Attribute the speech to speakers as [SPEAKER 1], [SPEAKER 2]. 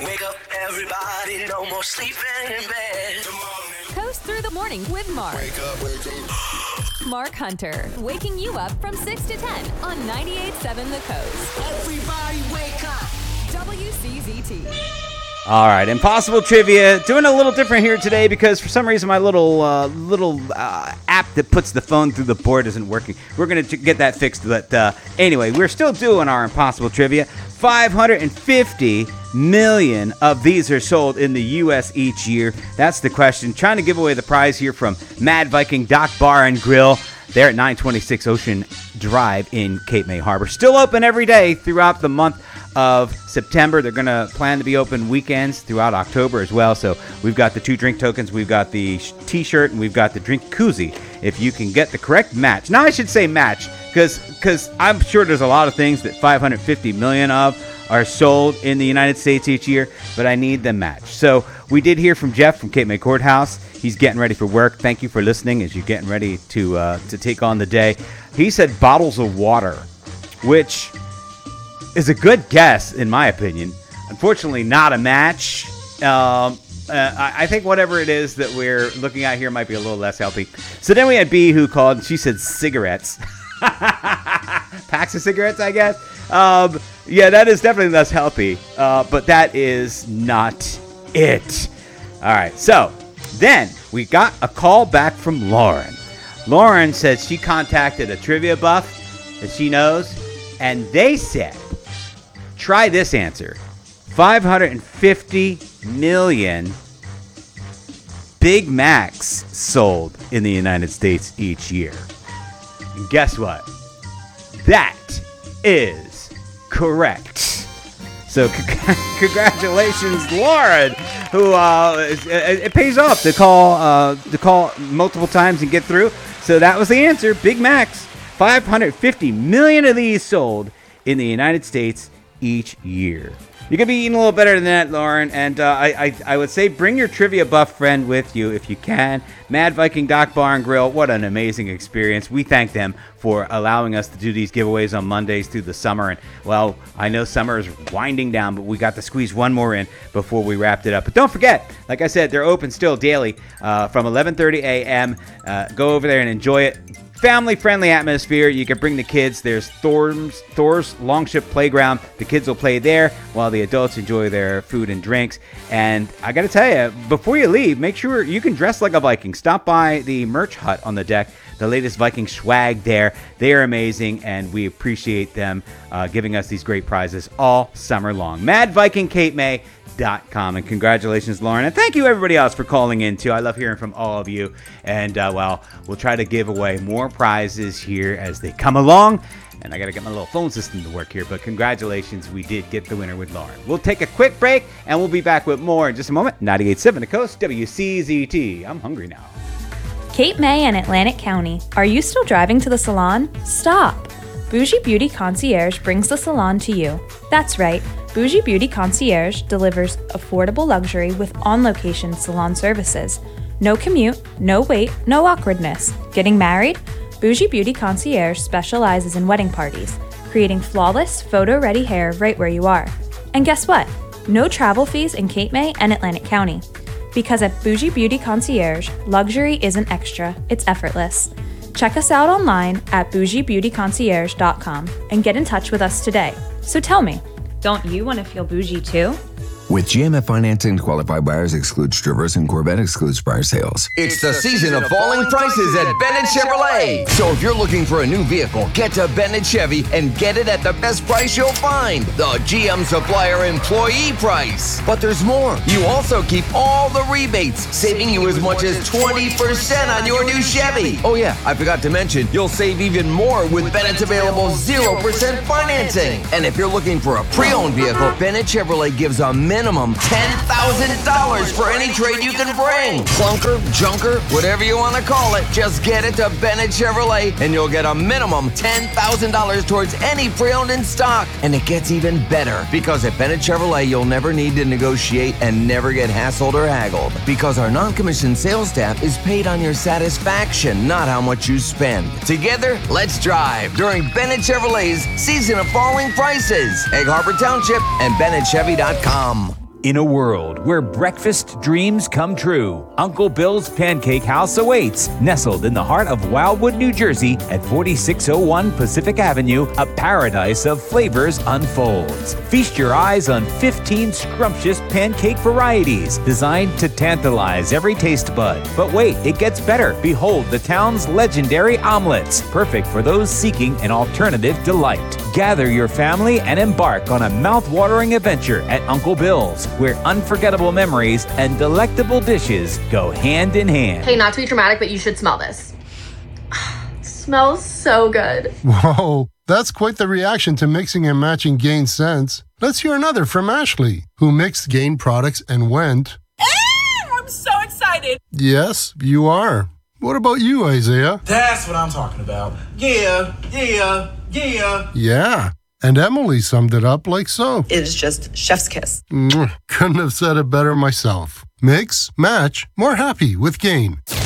[SPEAKER 1] Wake up, everybody, no more sleeping in bed.
[SPEAKER 2] Coast through the morning with Mark.
[SPEAKER 1] Wake up.
[SPEAKER 2] Mark Hunter, waking you up from 6 to 10 on 98.7 The Coast.
[SPEAKER 1] Everybody wake up.
[SPEAKER 2] WCZT.
[SPEAKER 3] All right, Impossible Trivia. Doing a little different here today because for some reason my little app that puts the phone through the board isn't working. We're going to get that fixed. But anyway, we're still doing our Impossible Trivia. 550 million of these are sold in the U.S. each year. That's the question. Trying to give away the prize here from Mad Viking Dock Bar and Grill. They're at 926 Ocean Drive in Cape May Harbor. Still open every day throughout the month of September. They're going to plan to be open weekends throughout October as well. So we've got the 2 drink tokens, we've got the t-shirt, and we've got the drink koozie. If you can get the correct match. Now I should say match because I'm sure there's a lot of things that 550 million of are sold in the United States each year, but I need the match. So we did hear from Jeff from Cape May Courthouse. He's getting ready for work. Thank you for listening as you're getting ready to take on the day. He said bottles of water, which is a good guess in my opinion. Unfortunately, not a match. I think whatever it is that we're looking at here might be a little less healthy. So then we had B who called, and she said cigarettes. Packs of cigarettes, I guess. Yeah, that is definitely less healthy, but that is not it. All right, so then we got a call back from Lauren. Lauren says she contacted a trivia buff that she knows, and they said, try this answer. 550 million Big Macs sold in the United States each year. And guess what? That is correct. So congratulations, Lauren, who it pays off to call multiple times and get through. So that was the answer. Big Macs, 550 million of these sold in the United States each year. You could be eating a little better than that, Lauren. And I would say bring your trivia buff friend with you if you can. Mad Viking Dock Bar and Grill, what an amazing experience. We thank them for allowing us to do these giveaways on Mondays through the summer. And, well, I know summer is winding down, but we got to squeeze one more in before we wrapped it up. But don't forget, like I said, they're open still daily from 11:30 a.m. Go over there and enjoy it. Family-friendly atmosphere. You can bring the kids. There's Thor's Longship Playground. The kids will play there while the adults enjoy their food and drinks. And I got to tell you, before you leave, make sure you can dress like a Viking. Stop by the merch hut on the deck. The latest Viking swag there. They are amazing, and we appreciate them giving us these great prizes all summer long. MadVikingCapeMay.com. And congratulations, Lauren. And thank you, everybody else, for calling in, too. I love hearing from all of you. And, well, we'll try to give away more prizes here as they come along. And I got to get my little phone system to work here. But congratulations, we did get the winner with Lauren. We'll take a quick break, and we'll be back with more in just a moment. 98.7 The Coast, WCZT. I'm hungry now.
[SPEAKER 4] Cape May and Atlantic County. Are you still driving to the salon? Stop! Bougie Beauty Concierge brings the salon to you. That's right. Bougie Beauty Concierge delivers affordable luxury with on-location salon services. No commute, no wait, no awkwardness. Getting married? Bougie Beauty Concierge specializes in wedding parties, creating flawless, photo-ready hair right where you are. And guess what? No travel fees in Cape May and Atlantic County. Because at Bougie Beauty Concierge, luxury isn't extra, it's effortless. Check us out online at bougiebeautyconcierge.com and get in touch with us today. So tell me, don't you want to feel bougie too?
[SPEAKER 5] With GMF financing, qualified buyers excludes Traverse and Corvette excludes prior sales.
[SPEAKER 6] It's the season of falling prices at Bennett Chevrolet. So if you're looking for a new vehicle, get to Bennett Chevy and get it at the best price you'll find. The GM Supplier Employee Price. But there's more. You also keep all the rebates, saving you as much as 20% on your new Chevy. Oh yeah, I forgot to mention, you'll save even more with Bennett's available 0% financing. And if you're looking for a pre-owned vehicle, Bennett Chevrolet gives a minimum $10,000 for any trade you can bring. Clunker, junker, whatever you want to call it, just get it to Bennett Chevrolet and you'll get a minimum $10,000 towards any pre-owned in stock. And it gets even better because at Bennett Chevrolet, you'll never need to negotiate and never get hassled or haggled because our non-commissioned sales staff is paid on your satisfaction, not how much you spend. Together, let's drive during Bennett Chevrolet's Season of Falling Prices. Egg Harbor Township and BennettChevy.com.
[SPEAKER 7] In a world where breakfast dreams come true, Uncle Bill's Pancake House awaits. Nestled in the heart of Wildwood, New Jersey at 4601 Pacific Avenue, a paradise of flavors unfolds. Feast your eyes on 15 scrumptious pancake varieties designed to tantalize every taste bud. But wait, it gets better. Behold the town's legendary omelets, perfect for those seeking an alternative delight. Gather your family and embark on a mouth-watering adventure at Uncle Bill's, where unforgettable memories and delectable dishes go hand in hand.
[SPEAKER 8] Hey, not to be dramatic, but you should smell this. Smells so good.
[SPEAKER 9] Whoa, that's quite the reaction to mixing and matching Gain scents. Let's hear another from Ashley, who mixed Gain products and went,
[SPEAKER 10] I'm so excited.
[SPEAKER 9] Yes, you are. What about you, Isaiah?
[SPEAKER 11] That's what I'm talking about. Yeah.
[SPEAKER 9] Yeah. And Emily summed it up like so.
[SPEAKER 10] It is just chef's kiss.
[SPEAKER 9] Couldn't have said it better myself. Mix, match, more happy with Gain.